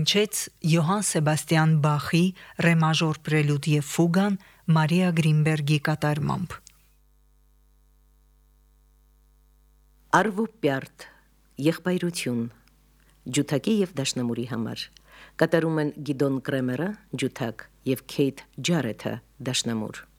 հնչեց Յոհան Սեբաստիան Բախի ռե մաժոր պրելյուդ եւ ֆուգան Մարիա Գրինբերգի կատարմամբ։ Արվոպյարդ եղբայրություն ջութակի եւ դաշնամուրի համար կատարում են Գիդոն Կրեմերը ջութակ եւ Քեյթ Ջարեթը դաշնամուր։